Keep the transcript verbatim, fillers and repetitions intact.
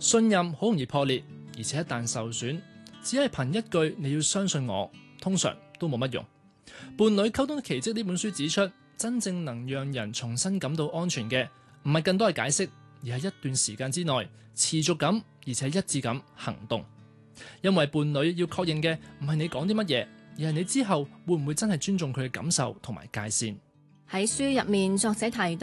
信任好容易破裂，而且一旦受損，只係憑一句你要相信我，通常都冇乜用。伴侶溝通的奇蹟呢本書指出，真正能讓人重新感到安全嘅，唔係更多嘅解釋，而係一段時間之內持續咁而且一致咁行動。因為伴侶要確認嘅唔係你講啲乜嘢，而係你之後會唔會真係尊重佢嘅感受同埋界線。 喺書入面，作者提